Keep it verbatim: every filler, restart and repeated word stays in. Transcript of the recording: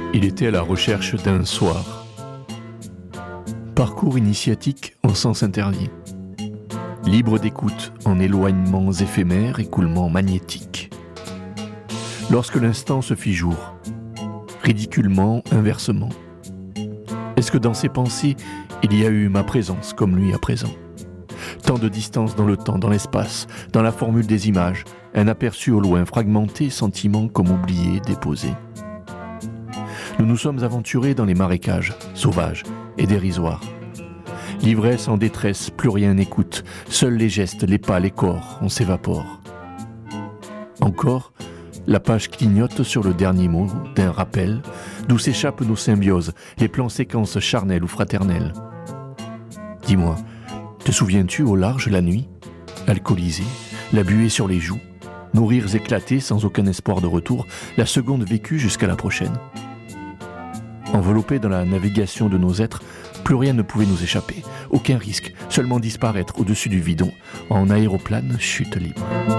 Il était à la recherche d'un soir. Parcours initiatique en sens interdit. Libre d'écoute en éloignements éphémères, écoulements magnétiques. Lorsque l'instant se fit jour, ridiculement, inversement. Est-ce que dans ses pensées, il y a eu ma présence comme lui à présent? Tant de distance dans le temps, dans l'espace, dans la formule des images, un aperçu au loin, fragmenté, sentiment comme oublié, déposé. Nous nous sommes aventurés dans les marécages, sauvages et dérisoires. L'ivresse en détresse, plus rien n'écoute, seuls les gestes, les pas, les corps, on s'évapore. Encore, la page clignote sur le dernier mot d'un rappel, d'où s'échappent nos symbioses, les plans séquences charnelles ou fraternelles. Dis-moi, te souviens-tu au large la nuit, alcoolisé, la buée sur les joues, nos rires éclatés sans aucun espoir de retour, la seconde vécue jusqu'à la prochaine? Enveloppés dans la navigation de nos êtres, plus rien ne pouvait nous échapper. Aucun risque, seulement disparaître au-dessus du vidon, en aéroplane chute libre.